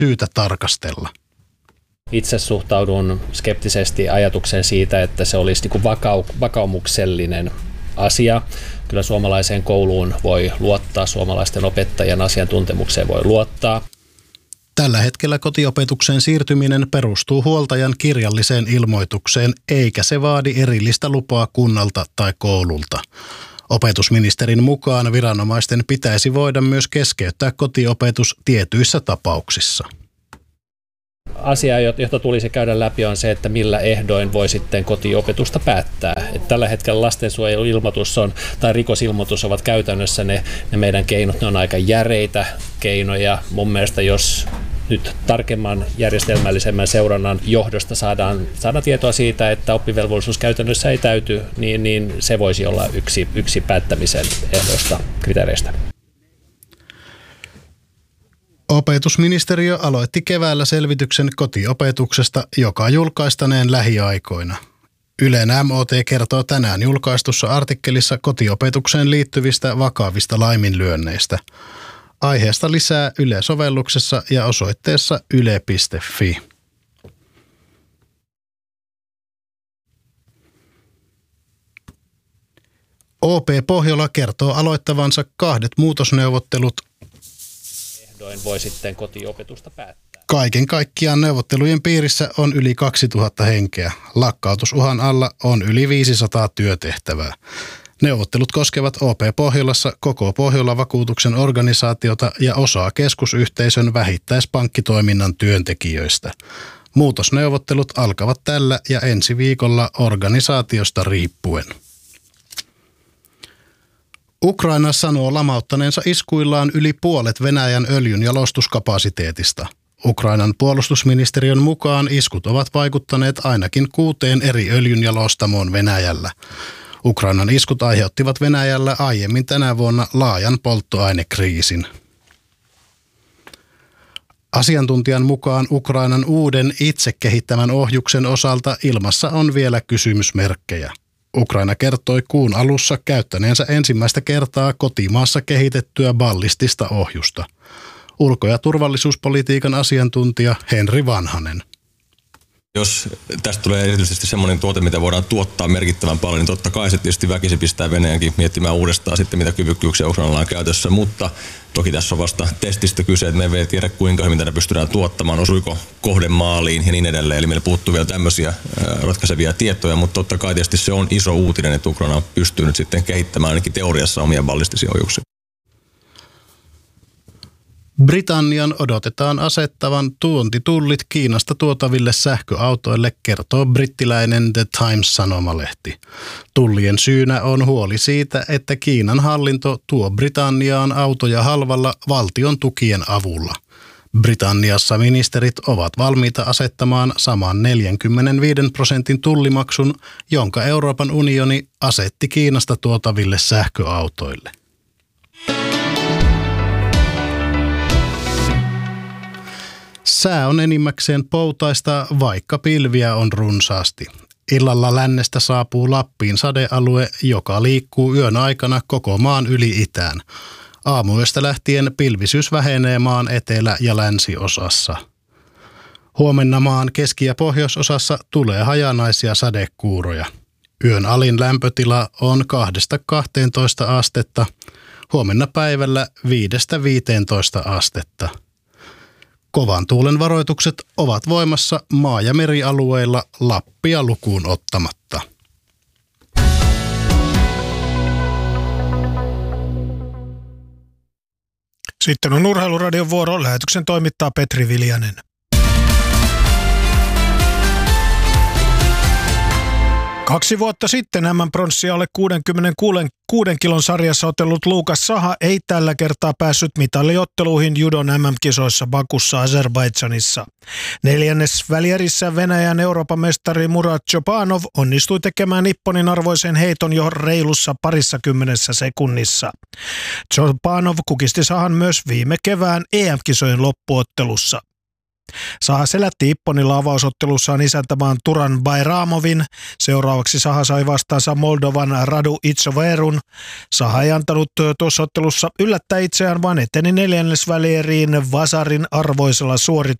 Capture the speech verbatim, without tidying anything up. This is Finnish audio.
syytä tarkastella. Itse suhtaudun skeptisesti ajatukseen siitä, että se olisi niin kuin vakau- vakaumuksellinen asia. Kyllä suomalaiseen kouluun voi luottaa, suomalaisten opettajien asiantuntemukseen voi luottaa. Tällä hetkellä kotiopetukseen siirtyminen perustuu huoltajan kirjalliseen ilmoitukseen, eikä se vaadi erillistä lupaa kunnalta tai koululta. Opetusministerin mukaan viranomaisten pitäisi voida myös keskeyttää kotiopetus tietyissä tapauksissa. Asia, jota tulisi käydä läpi, on se, että millä ehdoin voi sitten kotiopetusta päättää. Että tällä hetkellä lastensuojeluilmoitus on, tai rikosilmoitus ovat käytännössä ne, ne meidän keinot, ne on aika järeitä keinoja. Mun mielestä jos nyt tarkemman järjestelmällisemmän seurannan johdosta saadaan, saadaan tietoa siitä, että oppivelvollisuus käytännössä ei täyty, niin, niin se voisi olla yksi, yksi päättämisen ehdoista kriteereistä. Opetusministeriö aloitti keväällä selvityksen kotiopetuksesta, joka julkaistaneen lähiaikoina. Ylen M O T kertoo tänään julkaistussa artikkelissa kotiopetukseen liittyvistä vakavista laiminlyönneistä. Aiheesta lisää Yle-sovelluksessa ja osoitteessa yle piste fi. O P Pohjola kertoo aloittavansa kahdet muutosneuvottelut. Ehdoin voi sitten kotiopetusta päättää. Kaiken kaikkiaan neuvottelujen piirissä on yli kaksituhatta henkeä. Lakkautusuhan alla on yli viisisataa työtehtävää. Neuvottelut koskevat O P Pohjolassa koko Pohjola-vakuutuksen organisaatiota ja osaa keskusyhteisön vähittäispankkitoiminnan työntekijöistä. Muutosneuvottelut alkavat tällä ja ensi viikolla organisaatiosta riippuen. Ukraina sanoo lamauttaneensa iskuillaan yli puolet Venäjän öljyn jalostuskapasiteetista. Ukrainan puolustusministeriön mukaan iskut ovat vaikuttaneet ainakin kuuteen eri öljynjalostamoon Venäjällä. Ukrainan iskut aiheuttivat Venäjällä aiemmin tänä vuonna laajan polttoainekriisin. Asiantuntijan mukaan Ukrainan uuden itse kehittämän ohjuksen osalta ilmassa on vielä kysymysmerkkejä. Ukraina kertoi kuun alussa käyttäneensä ensimmäistä kertaa kotimaassa kehitettyä ballistista ohjusta. Ulko- ja turvallisuuspolitiikan asiantuntija Henri Vanhanen. Jos tästä tulee erityisesti semmoinen tuote, mitä voidaan tuottaa merkittävän paljon, niin totta kai se tietysti väkisin pistää Venäjänkin miettimään uudestaan sitten, mitä kyvykkyyksiä Ukrainalla on käytössä, mutta toki tässä on vasta testistä kyse, että me ei vielä tiedä, kuinka hyvin tätä pystytään tuottamaan, osuiko kohde maaliin ja niin edelleen, eli meillä puuttuu vielä tämmöisiä ratkaisevia tietoja, mutta totta kai tietysti se on iso uutinen, että Ukraina on pystynyt sitten kehittämään ainakin teoriassa omia ballistisia ohjuksia. Britannian odotetaan asettavan tuontitullit Kiinasta tuotaville sähköautoille, kertoo brittiläinen The Times-sanomalehti. Tullien syynä on huoli siitä, että Kiinan hallinto tuo Britanniaan autoja halvalla valtion tukien avulla. Britanniassa ministerit ovat valmiita asettamaan saman neljänkymmenenviiden prosentin tullimaksun, jonka Euroopan unioni asetti Kiinasta tuotaville sähköautoille. Sää on enimmäkseen poutaista, vaikka pilviä on runsaasti. Illalla lännestä saapuu Lappiin sadealue, joka liikkuu yön aikana koko maan yli itään. Aamuyöstä lähtien pilvisyys vähenee maan etelä- ja länsiosassa. Huomenna maan keski- ja pohjoisosassa tulee hajanaisia sadekuuroja. Yön alin lämpötila on kahdesta kahteentoista astetta, huomenna päivällä viidestä viiteentoista astetta. Kovan tuulen varoitukset ovat voimassa maa- ja merialueilla Lappia lukuun ottamatta. Sitten on Urheiluradion vuoro. Lähetyksen toimittaa Petri Viljanen. Kaksi vuotta sitten M M-pronssia alle kuudenkymmenenkuuden kilon sarjassa otellut Lukas Saha ei tällä kertaa päässyt mitaliotteluihin judon M M-kisoissa Bakussa Azerbaidžanissa. Neljännes välierissä Venäjän Euroopan mestari Murat Chobanov onnistui tekemään nipponin arvoisen heiton jo reilussa parissa kymmenessä sekunnissa. Chobanov kukisti Sahan myös viime kevään E M-kisojen loppuottelussa. Saha selätti Ipponilla avausottelussaan isäntämaan Turan Bayramovin. Seuraavaksi Saha sai vastaansa Moldovan Radu Itsoverun. Saha ei antanut tuossa ottelussa yllättää itseään, vaan eteni neljännesvälieriin Vasarin arvoisella suorituksella.